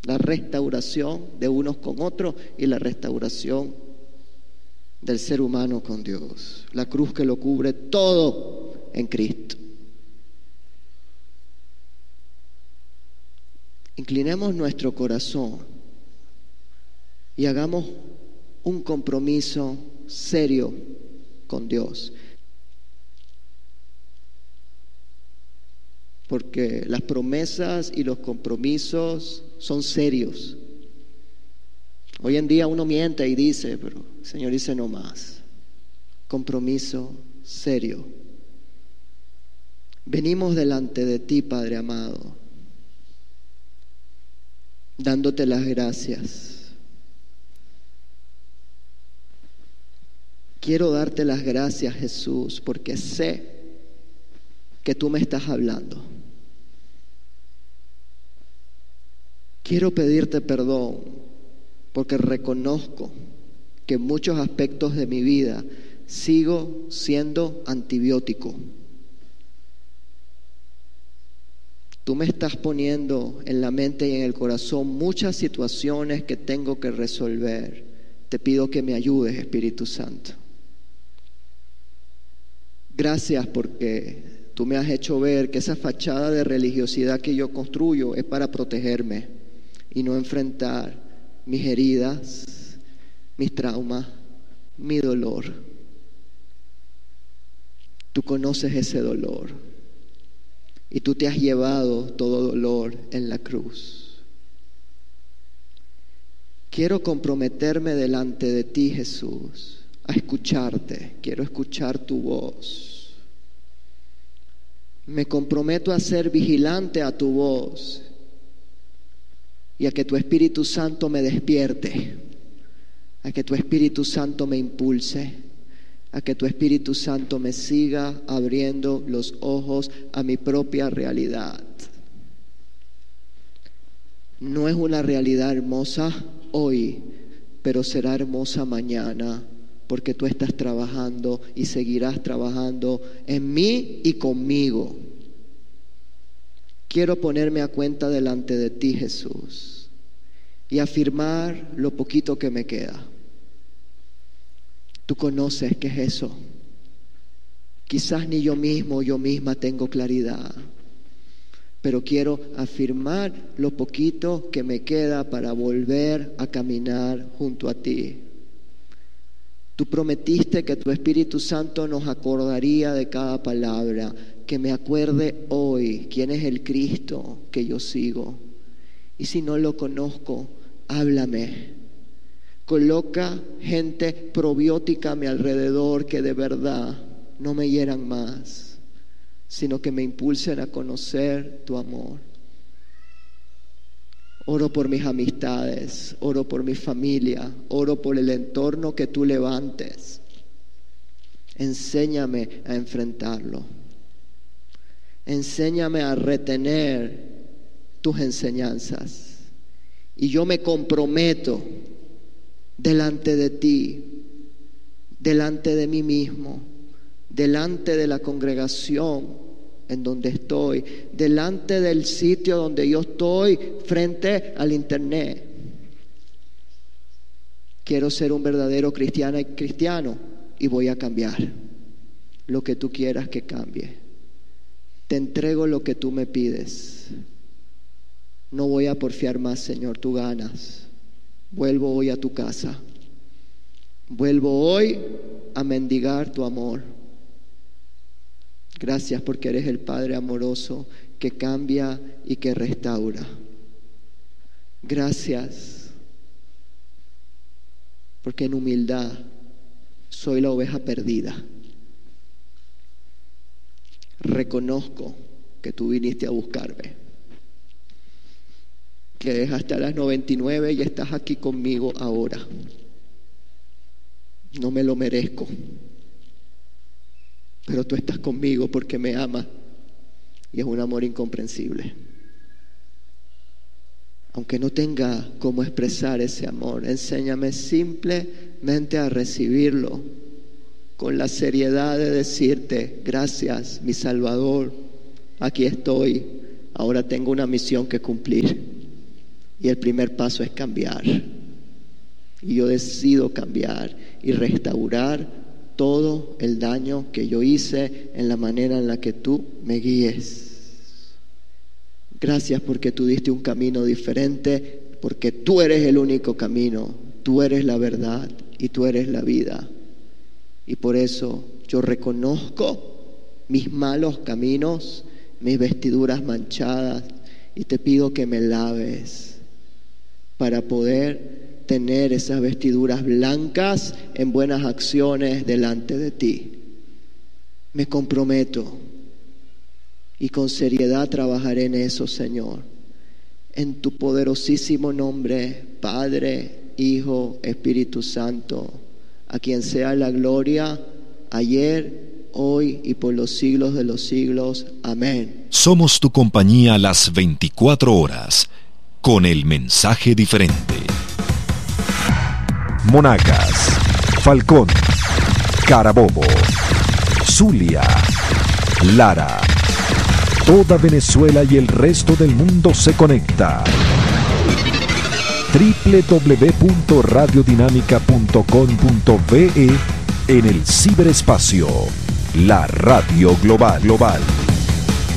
La restauración de unos con otros y la restauración del ser humano con Dios. La cruz que lo cubre todo en Cristo. Inclinemos nuestro corazón y hagamos un compromiso serio con Dios. Porque las promesas y los compromisos son serios. Hoy en día uno miente y dice, pero el Señor dice no más. Compromiso serio. Venimos delante de ti, Padre amado, dándote las gracias. Quiero darte las gracias, Jesús, porque sé que tú me estás hablando. Quiero pedirte perdón porque reconozco que en muchos aspectos de mi vida sigo siendo antibiótico. Tú me estás poniendo en la mente y en el corazón muchas situaciones que tengo que resolver. Te pido que me ayudes, Espíritu Santo. Gracias porque tú me has hecho ver que esa fachada de religiosidad que yo construyo es para protegerme y no enfrentar mis heridas, mis traumas, mi dolor. Tú conoces ese dolor y tú te has llevado todo dolor en la cruz. Quiero comprometerme delante de ti, Jesús, a escucharte. Quiero escuchar tu voz. Me comprometo a ser vigilante a tu voz y a que tu Espíritu Santo me despierte, a que tu Espíritu Santo me impulse, a que tu Espíritu Santo me siga abriendo los ojos a mi propia realidad. No es una realidad hermosa hoy, pero será hermosa mañana, porque tú estás trabajando y seguirás trabajando en mí y conmigo. Quiero ponerme a cuenta delante de ti, Jesús, y afirmar lo poquito que me queda. Tú conoces qué es eso. Quizás ni yo mismo o yo misma tengo claridad, pero quiero afirmar lo poquito que me queda para volver a caminar junto a ti. Tú prometiste que tu Espíritu Santo nos acordaría de cada palabra, que me acuerde hoy quién es el Cristo que yo sigo. Y si no lo conozco, háblame. Coloca gente probiótica a mi alrededor que de verdad no me hieran más, sino que me impulsen a conocer tu amor. Oro por mis amistades, oro por mi familia, oro por el entorno que tú levantes. Enséñame a enfrentarlo. Enséñame a retener tus enseñanzas. Y yo me comprometo delante de ti, delante de mí mismo, delante de la congregación en donde estoy, delante del sitio donde yo estoy, frente al internet. Quiero ser un verdadero cristiano y voy a cambiar lo que tú quieras que cambie. Te entrego lo que tú me pides. No voy a porfiar más, Señor, tú ganas. Vuelvo hoy a tu casa. Vuelvo hoy a mendigar tu amor. Gracias porque eres el Padre amoroso que cambia y que restaura. Gracias porque en humildad soy la oveja perdida. Reconozco que tú viniste a buscarme, que dejaste a las 99 y estás aquí conmigo ahora. No me lo merezco, pero tú estás conmigo porque me amas y es un amor incomprensible. Aunque no tenga cómo expresar ese amor, enséñame simplemente a recibirlo con la seriedad de decirte: gracias, mi Salvador, aquí estoy, ahora tengo una misión que cumplir Y el primer paso es cambiar. Y yo decido cambiar y restaurar todo el daño que yo hice en la manera en la que tú me guíes. Gracias porque tú diste un camino diferente, porque tú eres el único camino, tú eres la verdad y tú eres la vida. Y por eso yo reconozco mis malos caminos, mis vestiduras manchadas, y te pido que me laves para poder tener esas vestiduras blancas en buenas acciones delante de ti. Me comprometo y con seriedad trabajaré en eso, Señor. En tu poderosísimo nombre, Padre, Hijo, Espíritu Santo, a quien sea la gloria, ayer, hoy y por los siglos de los siglos. Amén. Somos tu compañía las 24 horas, con el mensaje diferente. Monagas, Falcón, Carabobo, Zulia, Lara. Toda Venezuela y el resto del mundo se conecta. www.radiodinamica.com.be en el ciberespacio. La radio global.